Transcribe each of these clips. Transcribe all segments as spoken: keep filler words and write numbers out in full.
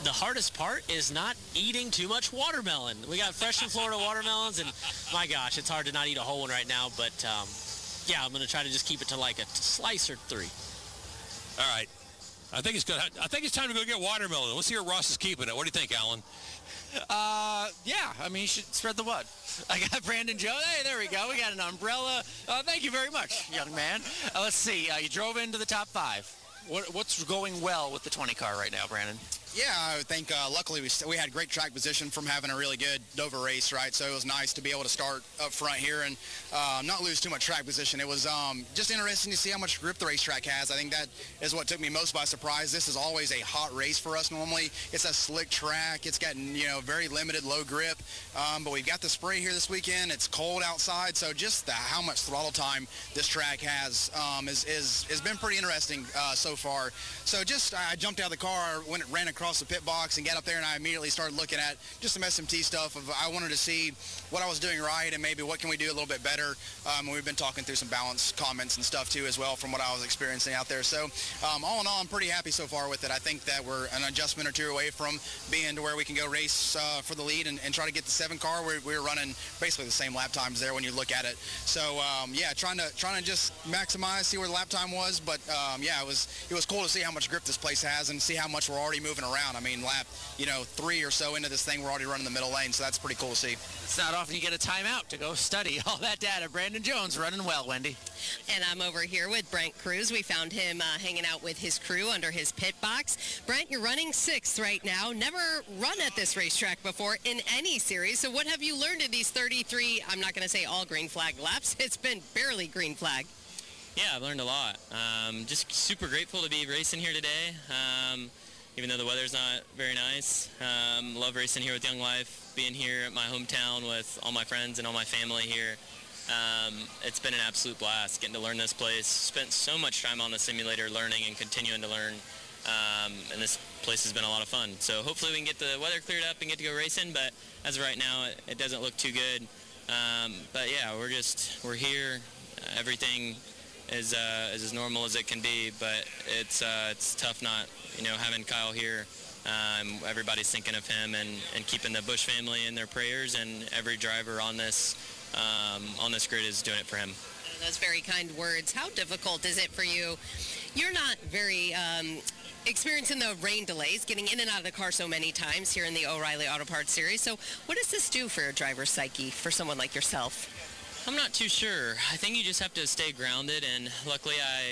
the hardest part is not eating too much watermelon. We got fresh from Florida watermelons, and my gosh, it's hard to not eat a whole one right now. But, um, yeah, I'm going to try to just keep it to like a slice or three. All right. I think it's good. I think it's time to go get watermelon. Let's see where Ross is keeping it. What do you think, Alan? Uh, yeah. I mean, you should spread the word. I got Brandon Jones. Hey, there we go. We got an umbrella. Uh, thank you very much, young man. Uh, let's see. Uh, you drove into the top five. What, what's going well with the twenty car right now, Brandon? Yeah, I think uh, luckily we, we had great track position from having a really good Dover race, right? So it was nice to be able to start up front here and uh, not lose too much track position. It was um, just interesting to see how much grip the racetrack has. I think that is what took me most by surprise. This is always a hot race for us normally. It's a slick track. It's got, you know, very limited low grip. Um, but we've got the spray here this weekend. It's cold outside. So just the, how much throttle time this track has um, is, is, has been pretty interesting uh, so far. So just I jumped out of the car, went, ran across the pit box and got up there, and I immediately started looking at just some S M T stuff. Of I wanted to see what I was doing right and maybe what can we do a little bit better. Um, we've been talking through some balance comments and stuff too as well from what I was experiencing out there. So um, all in all, I'm pretty happy so far with it. I think that we're an adjustment or two away from being to where we can go race uh, for the lead and, and try to get the seven car. We're, we're running basically the same lap times there when you look at it. So um, yeah, trying to trying to just maximize, see where the lap time was. But um, yeah, it was it was cool to see how much grip this place has and see how much we're already moving around. I mean, lap, you know, three or so into this thing, we're already running the middle lane, so that's pretty cool to see. It's not often you get a timeout to go study all that data. Brandon Jones running well, Wendy. And I'm over here with Brent Cruz. We found him uh, hanging out with his crew under his pit box. Brent, you're running sixth right now. Never run at this racetrack before in any series. So what have you learned in these thirty-three, I'm not going to say all green flag laps. It's been barely green flag. Yeah, I've learned a lot. Um, just super grateful to be racing here today. Um, even though the weather's not very nice. Um, love racing here with Young Life, being here at my hometown with all my friends and all my family here. Um, it's been an absolute blast getting to learn this place. Spent so much time on the simulator learning and continuing to learn, um, and this place has been a lot of fun. So hopefully we can get the weather cleared up and get to go racing, but as of right now, it, it doesn't look too good. Um, but yeah, we're just, we're here. Everything is, uh, is as normal as it can be, but it's, uh, it's tough not, you know, having Kyle here. Um, everybody's thinking of him and, and keeping the Busch family in their prayers, and every driver on this um, on this grid is doing it for him. Those very kind words. How difficult is it for you? You're not very um, experienced in the rain delays, getting in and out of the car so many times here in the O'Reilly Auto Parts Series. So what does this do for a driver's psyche for someone like yourself? I'm not too sure. I think you just have to stay grounded, and luckily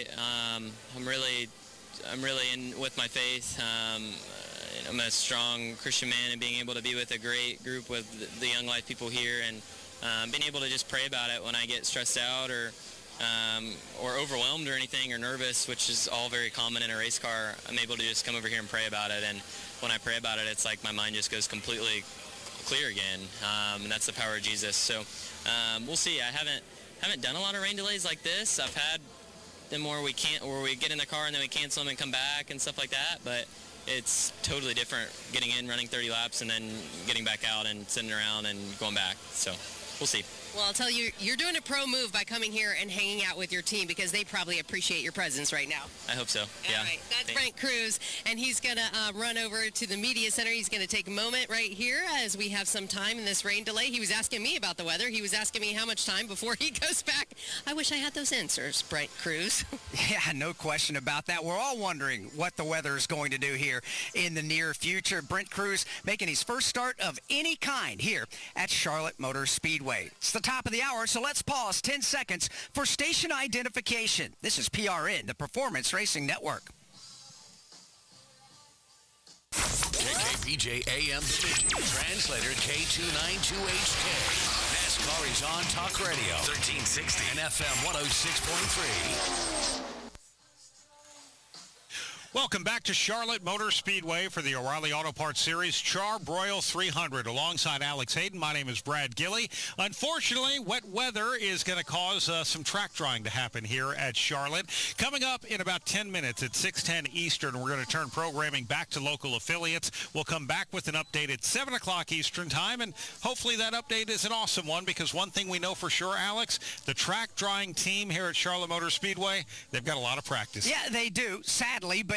I, um, I'm really I'm really in with my faith. Um, I'm a strong Christian man, and being able to be with a great group with the Young Life people here, and um, being able to just pray about it when I get stressed out or um, or overwhelmed or anything or nervous, which is all very common in a race car. I'm able to just come over here and pray about it, and when I pray about it, it's like my mind just goes completely clear again, um, and that's the power of Jesus. So um, we'll see. I haven't haven't done a lot of rain delays like this. I've had them where we can't, where we get in the car and then we cancel them and come back and stuff like that, but it's totally different getting in, running thirty laps, and then getting back out and sitting around and going back. So we'll see. Well, I'll tell you, you're doing a pro move by coming here and hanging out with your team, because they probably appreciate your presence right now. I hope so. Yeah. All right. That's Brent Cruz, and he's going to uh, run over to the media center. He's going to take a moment right here as we have some time in this rain delay. He was asking me about the weather. He was asking me how much time before he goes back. I wish I had those answers, Brent Cruz. Yeah, no question about that. We're all wondering what the weather is going to do here in the near future. Brent Cruz making his first start of any kind here at Charlotte Motor Speedway. It's the top of the hour, so let's pause ten seconds for station identification. This is P R N, the Performance Racing Network. K K B J A M Division, translator K two ninety-two H K. NASCAR is on Talk Radio, thirteen sixty and F M one oh six point three. Welcome back to Charlotte Motor Speedway for the O'Reilly Auto Parts Series Char-Broil three hundred. Alongside Alex Hayden, my name is Brad Gilley. Unfortunately, wet weather is going to cause uh, some track drying to happen here at Charlotte. Coming up in about ten minutes at six ten Eastern, we're going to turn programming back to local affiliates. We'll come back with an update at seven o'clock Eastern time, and hopefully that update is an awesome one, because one thing we know for sure, Alex, the track drying team here at Charlotte Motor Speedway, they've got a lot of practice. Yeah, they do, sadly, but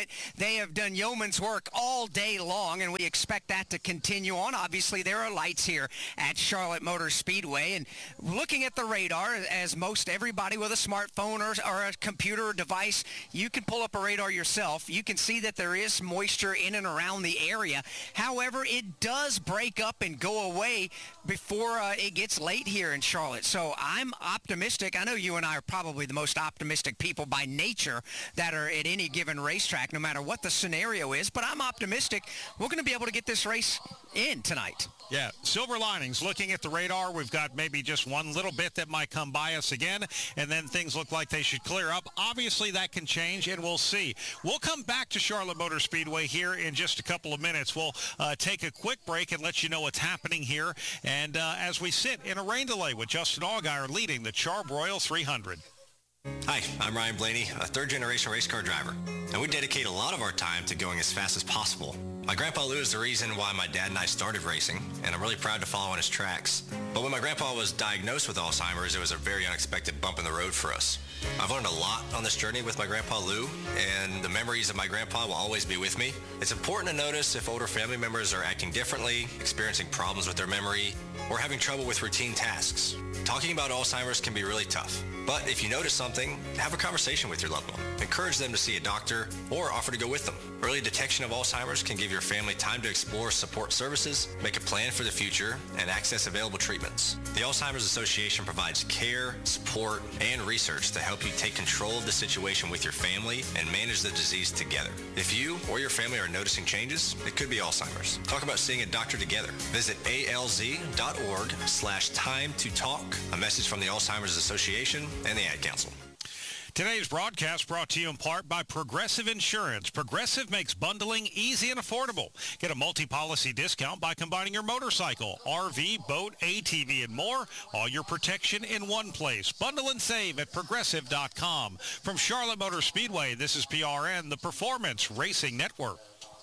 Charlotte. They have done yeoman's work all day long, and we expect that to continue on. Obviously, there are lights here at Charlotte Motor Speedway, and looking at the radar, as most everybody with a smartphone or, or a computer or device, you can pull up a radar yourself. You can see that there is moisture in and around the area. However, it does break up and go away before uh, it gets late here in Charlotte. So I'm optimistic. I know you and I are probably the most optimistic people by nature that are at any given racetrack, no matter what the scenario is. But I'm optimistic we're going to be able to get this race in tonight. Yeah, silver linings. Looking at the radar, we've got maybe just one little bit that might come by us again, and then things look like they should clear up. Obviously, that can change, and we'll see. We'll come back to Charlotte Motor Speedway here in just a couple of minutes. We'll uh, take a quick break and let you know what's happening here. And uh, as we sit in a rain delay with Justin Allgaier leading the Char-Broil three hundred. Hi, I'm Ryan Blaney, a third-generation race car driver, and we dedicate a lot of our time to going as fast as possible. My grandpa Lou is the reason why my dad and I started racing, and I'm really proud to follow in his tracks. But when my grandpa was diagnosed with Alzheimer's, it was a very unexpected bump in the road for us. I've learned a lot on this journey with my grandpa Lou, and the memories of my grandpa will always be with me. It's important to notice if older family members are acting differently, experiencing problems with their memory, or having trouble with routine tasks. Talking about Alzheimer's can be really tough, but if you notice something, have a conversation with your loved one. Encourage them to see a doctor or offer to go with them. Early detection of Alzheimer's can give your family time to explore support services, make a plan for the future, and access available treatments. The Alzheimer's Association provides care, support, and research to help you take control of the situation with your family and manage the disease together. If you or your family are noticing changes, it could be Alzheimer's. Talk about seeing a doctor together. Visit alz.org slash time to talk. A message from the Alzheimer's Association and the Ad Council. Today's broadcast brought to you in part by Progressive Insurance. Progressive makes bundling easy and affordable. Get a multi-policy discount by combining your motorcycle, R V, boat, A T V, and more. All your protection in one place. Bundle and save at progressive dot com. From Charlotte Motor Speedway, this is P R N, the Performance Racing Network.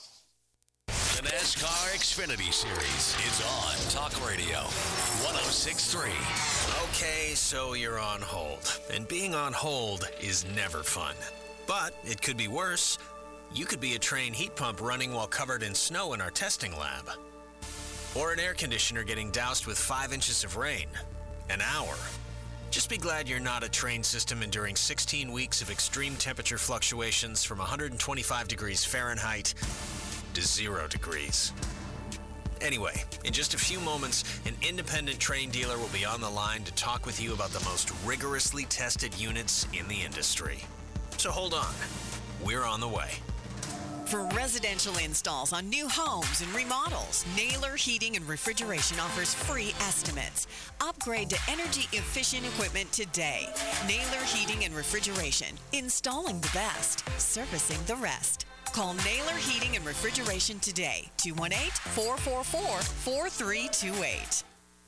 The NASCAR Xfinity Series is on Talk Radio one oh six point three. Okay, so you're on hold. And being on hold is never fun. But it could be worse. You could be a train heat pump running while covered in snow in our testing lab. Or an air conditioner getting doused with five inches of rain. An hour. Just be glad you're not a train system enduring sixteen weeks of extreme temperature fluctuations from one hundred twenty-five degrees Fahrenheit to zero degrees. Anyway, in just a few moments, an independent train dealer will be on the line to talk with you about the most rigorously tested units in the industry. So hold on. We're on the way. For residential installs on new homes and remodels, Naylor Heating and Refrigeration offers free estimates. Upgrade to energy-efficient equipment today. Naylor Heating and Refrigeration. Installing the best. Servicing the rest. Call Naylor Heating and Refrigeration today. two one eight, four four four, four three two eight.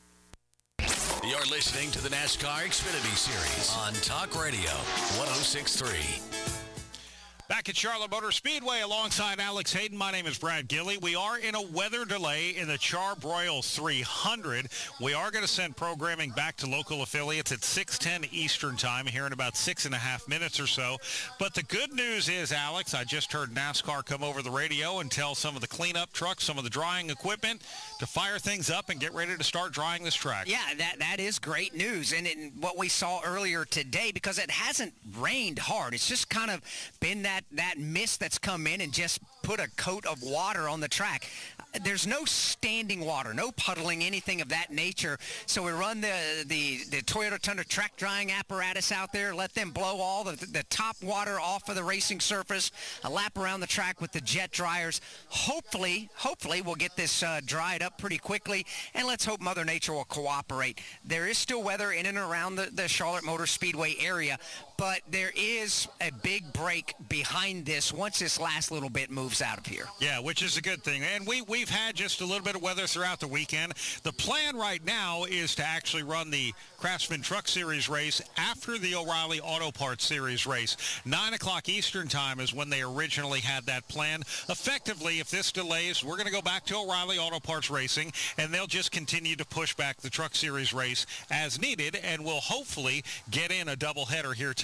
You're listening to the NASCAR Xfinity Series on Talk Radio one oh six point three. Back at Charlotte Motor Speedway alongside Alex Hayden. My name is Brad Gilley. We are in a weather delay in the Char-Broil three hundred. We are going to send programming back to local affiliates at six ten Eastern Time here in about six and a half minutes or so. But the good news is, Alex, I just heard NASCAR come over the radio and tell some of the cleanup trucks, some of the drying equipment to fire things up and get ready to start drying this track. Yeah, that that is great news. And in what we saw earlier today, because it hasn't rained hard, it's just kind of been that that mist that's come in and just put a coat of water on the track. There's no standing water, no puddling, anything of that nature. So we run the the, the Toyota Tundra track drying apparatus out there, let them blow all the, the top water off of the racing surface, a lap around the track with the jet dryers. Hopefully, hopefully we'll get this uh, dried up pretty quickly, and let's hope Mother Nature will cooperate. There is still weather in and around the, the Charlotte Motor Speedway area, but there is a big break behind this once this last little bit moves out of here. Yeah, which is a good thing. And we, we've had just a little bit of weather throughout the weekend. The plan right now is to actually run the Craftsman Truck Series race after the O'Reilly Auto Parts Series race. nine o'clock Eastern Time is when they originally had that plan. Effectively, if this delays, we're going to go back to O'Reilly Auto Parts Racing, and they'll just continue to push back the Truck Series race as needed, and we'll hopefully get in a doubleheader here tonight.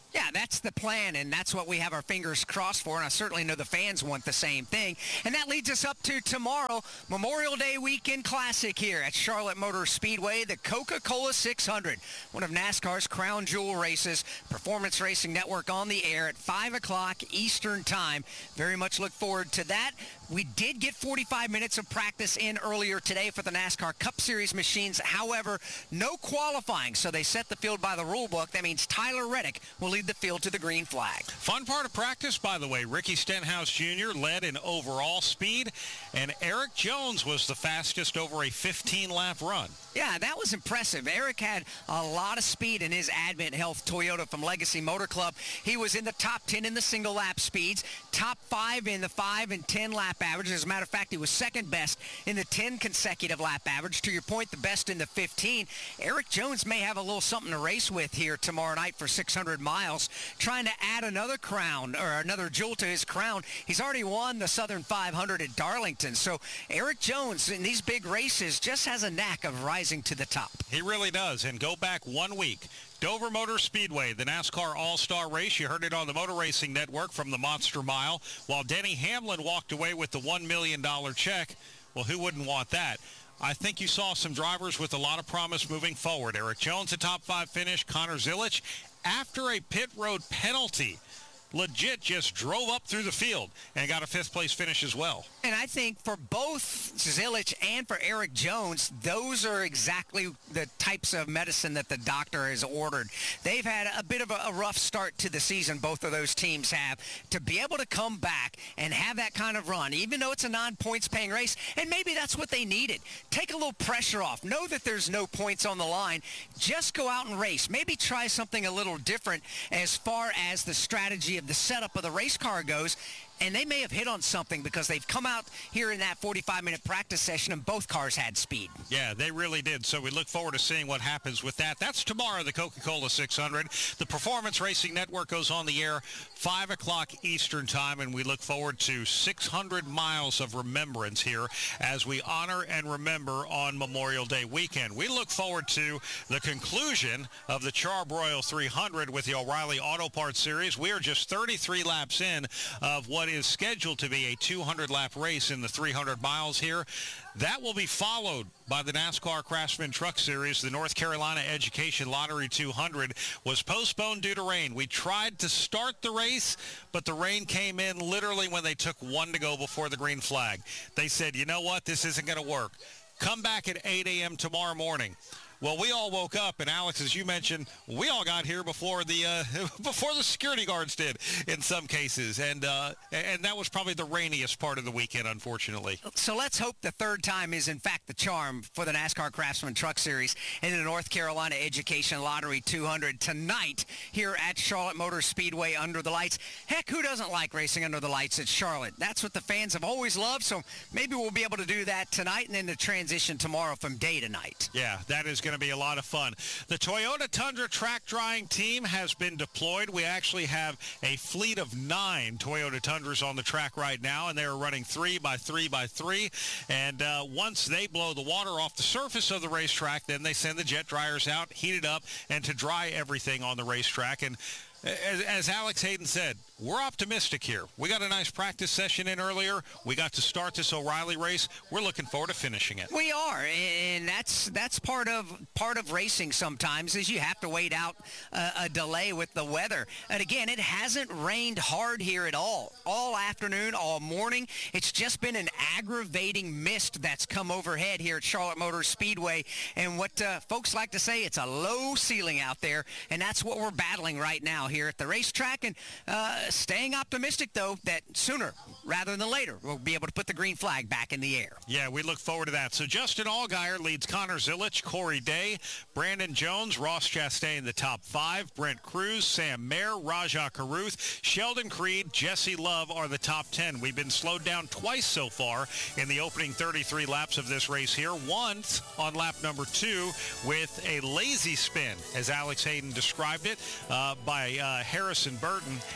Yeah, that's the plan, and that's what we have our fingers crossed for, and I certainly know the fans want the same thing. And that leads us up to tomorrow, Memorial Day Weekend Classic here at Charlotte Motor Speedway, the Coca-Cola six hundred, one of NASCAR's crown jewel races. Performance Racing Network on the air at five o'clock Eastern Time. Very much look forward to that. We did get forty-five minutes of practice in earlier today for the NASCAR Cup Series machines. However, no qualifying, so they set the field by the rule book. That means Tyler Reddick will lead the field to the green flag. Fun part of practice, by the way, Ricky Stenhouse Junior led in overall speed, and Eric Jones was the fastest over a fifteen-lap run. Yeah, that was impressive. Eric had a lot of speed in his Advent Health Toyota from Legacy Motor Club. He was in the top ten in the single lap speeds, top five in the five and ten lap average. As a matter of fact, he was second best in the ten consecutive lap average. To your point, the best in the fifteen. Eric Jones may have a little something to race with here tomorrow night for six hundred miles, trying to add another crown or another jewel to his crown. He's already won the Southern five hundred at Darlington. So Eric Jones in these big races just has a knack of rising to the top. He really does. And go back one week. Dover Motor Speedway, the NASCAR All-Star Race. You heard it on the Motor Racing Network from the Monster Mile. While Denny Hamlin walked away with the one million dollars check. Well, who wouldn't want that? I think you saw some drivers with a lot of promise moving forward. Eric Jones, a top five finish. Connor Zilisch, after a pit road penalty, legit just drove up through the field and got a fifth-place finish as well. And I think for both Zilisch and for Eric Jones, those are exactly the types of medicine that the doctor has ordered. They've had a bit of a, a rough start to the season, both of those teams have. To be able to come back and have that kind of run, even though it's a non-points-paying race, and maybe that's what they needed. Take a little pressure off. Know that there's no points on the line. Just go out and race. Maybe try something a little different as far as the strategy of the setup of the race car goes, and they may have hit on something because they've come out here in that forty-five minute practice session and both cars had speed. Yeah, they really did. So we look forward to seeing what happens with that. That's tomorrow, the Coca-Cola six hundred. The Performance Racing Network goes on the air five o'clock Eastern Time, and we look forward to six hundred miles of remembrance here as we honor and remember on Memorial Day weekend. We look forward to the conclusion of the Char-Broil three hundred with the O'Reilly Auto Parts Series. We are just thirty-three laps in of what is scheduled to be a two hundred lap race in the three hundred miles here. That will be followed by the NASCAR Craftsman Truck Series. The North Carolina Education Lottery two hundred was postponed due to rain. We tried to start the race, but the rain came in literally when they took one to go before the green flag. They said, you know what, this isn't going to work. Come back at eight a.m. tomorrow morning. Well, we all woke up, and Alex, as you mentioned, we all got here before the uh, before the security guards did in some cases, and uh, and that was probably the rainiest part of the weekend, unfortunately. So let's hope the third time is, in fact, the charm for the NASCAR Craftsman Truck Series and the North Carolina Education Lottery two hundred tonight here at Charlotte Motor Speedway under the lights. Heck, who doesn't like racing under the lights at Charlotte? That's what the fans have always loved, so maybe we'll be able to do that tonight and then the transition tomorrow from day to night. Yeah, that is going to be a lot of fun. The Toyota Tundra track drying team has been deployed. We actually have a fleet of nine Toyota Tundras on the track right now, and they're running three by three by three. And uh, once they blow the water off the surface of the racetrack, then they send the jet dryers out, heat it up, and to dry everything on the racetrack. And as, as Alex Hayden said, we're optimistic here. We got a nice practice session in earlier. We got to start this O'Reilly race. We're looking forward to finishing it. We are, and that's that's part of part of racing sometimes is you have to wait out a, a delay with the weather. And again, it hasn't rained hard here at all. All afternoon, all morning. It's just been an aggravating mist that's come overhead here at Charlotte Motor Speedway. And what uh, folks like to say, it's a low ceiling out there, and that's what we're battling right now here at the racetrack. And uh, staying optimistic, though, that sooner rather than later we'll be able to put the green flag back in the air. Yeah, we look forward to that. So Justin Allgaier leads Connor Zilisch, Corey Day, Brandon Jones, Ross Chastain in the top five, Brent Cruz, Sam Mayer, Rajah Caruth, Sheldon Creed, Jesse Love are the top ten. We've been slowed down twice so far in the opening thirty-three laps of this race here. Once on lap number two with a lazy spin, as Alex Hayden described it, uh, by uh, Harrison Burton, and then the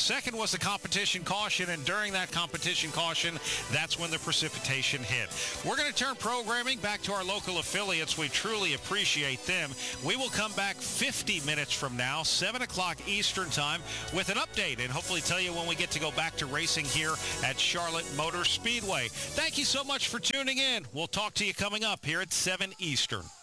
second was the competition caution, and during that competition caution, that's when the precipitation hit. We're going to turn programming back to our local affiliates. We truly appreciate them. We will come back fifty minutes from now, seven o'clock Eastern time, with an update and hopefully tell you when we get to go back to racing here at Charlotte Motor Speedway. Thank you so much for tuning in. We'll talk to you coming up here at seven Eastern.